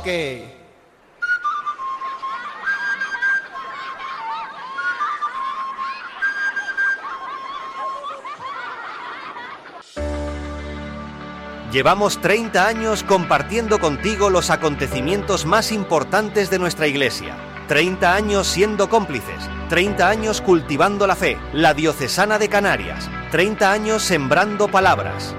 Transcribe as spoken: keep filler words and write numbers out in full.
que... Llevamos treinta años compartiendo contigo los acontecimientos más importantes de nuestra Iglesia. treinta años siendo cómplices, treinta años cultivando la fe, la Diocesana de Canarias, treinta años sembrando palabras.